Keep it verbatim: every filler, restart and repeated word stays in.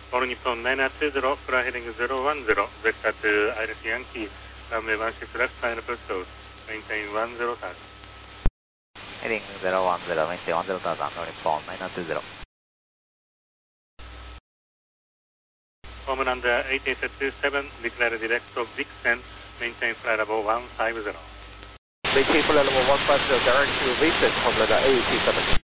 All Nippon nine two zero, fly heading zero one zero, vector to Iris Yankee, runway one six left, final pursuit, maintain one zero thousand. Heading zero one zero, maintain one zero thousand, All Nippon nine two zero. Common under eight eight two seven, declare direct of Dixon, maintain flight level one five zero. Maintain flight level one five zero, direct to Vincent, Homeland eight eight two seven.